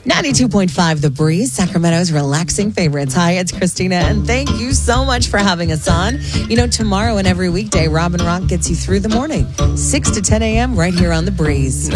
92.5 The Breeze, Sacramento's relaxing favorites. Hi, it's Christina, and thank you so much for having us on. You know, tomorrow and every weekday, Robin Rock gets you through the morning, 6 to 10 a.m. right here on The Breeze.